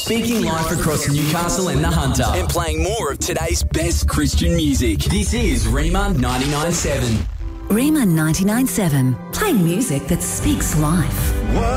speaking life across Newcastle and the Hunter, and playing more of today's best Christian music. This is Rema 99.7. Rema 99.7, playing music that speaks life.